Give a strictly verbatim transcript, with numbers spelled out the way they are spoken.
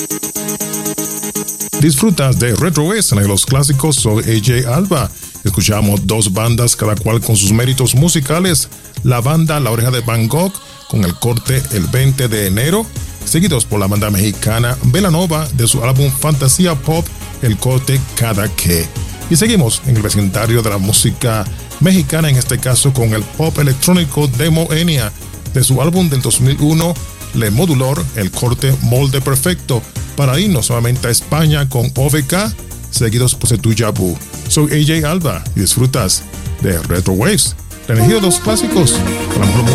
Disfrutas de Retro West en los clásicos. Soy A J Alba. Escuchamos dos bandas, cada cual con sus méritos musicales. La banda La Oreja de Van Gogh con el corte El veinte de enero, seguidos por la banda mexicana Belanova de su álbum Fantasía Pop, el corte Cada Que. Y seguimos en el vecindario de la música mexicana, en este caso con el pop electrónico de Moenia, de su álbum del dos mil uno, Le Modulor, el corte Molde Perfecto, para irnos nuevamente a España con O V K, seguidos por Tu Yabu. Soy A J Alba y disfrutas de Retro Waves, la energía de los clásicos, con la mejor